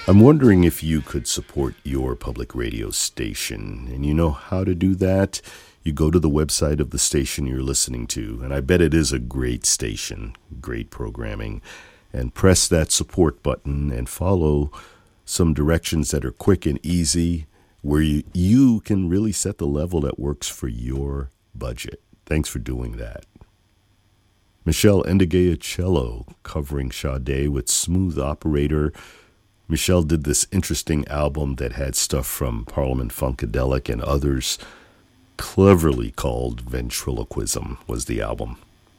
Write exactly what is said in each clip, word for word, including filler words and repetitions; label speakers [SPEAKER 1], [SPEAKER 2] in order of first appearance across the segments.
[SPEAKER 1] I'm wondering if you could support your public radio station, and you know how to do that. You go to the website of the station you're listening to, and I bet it is a great station, great programming, and press that support button and follow some directions that are quick and easy, where you, you can really set the level that works for your budget. Thanks for doing that. Michelle Ndegeocello covering Sade with Smooth Operator. Michelle did this interesting album that had stuff from Parliament Funkadelic and others. Cleverly called Ventriloquism was the album.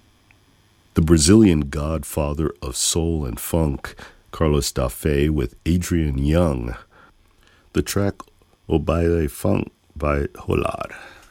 [SPEAKER 1] The Brazilian godfather of soul and funk, Carlos da Fe with Adrian Young. The track O Baile Funk by Rolar.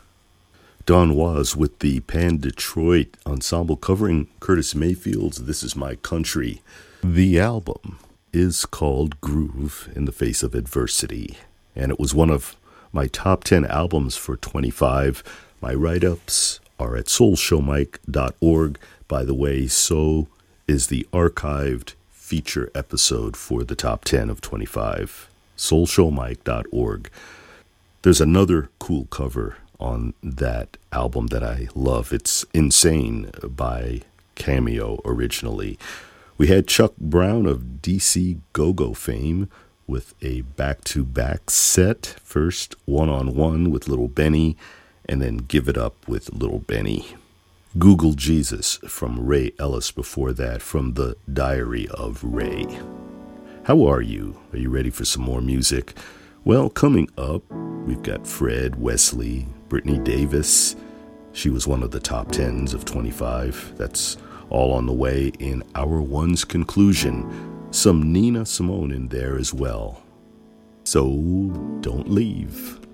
[SPEAKER 1] Don Was with the Pan Detroit Ensemble covering Curtis Mayfield's This Is My Country. The album is called Groove in the Face of Adversity, and it was one of my top ten albums for twenty-five. My write-ups are at soul show mike dot org. By the way, so is the archived feature episode for the top ten of twenty-five. soul show mike dot org. There's another cool cover on that album that I love. It's Insane by Cameo originally. We had Chuck Brown of D C Go-Go fame with a back-to-back set. First, One-on-One with Little Benny, and then Give It Up with Little Benny. Google Jesus from Ray Ellis before that, from the Diary of Ray. How are you? Are you ready for some more music? Well, coming up, we've got Fred Wesley, Brittany Davis. She was one of the top tens of twenty-five. That's all on the way in Hour One's conclusion. Some Nina Simone in there as well. So don't leave.